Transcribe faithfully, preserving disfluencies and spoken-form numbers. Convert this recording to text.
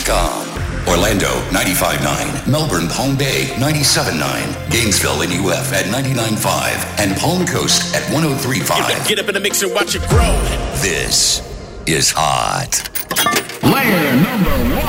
com. Orlando, ninety-five point nine. Melbourne, Palm Bay, ninety-seven point nine. Gainesville and U F at ninety-nine point five. And Palm Coast at one oh three point five. Get up in the mix and watch it grow. This is hot. Layer number one.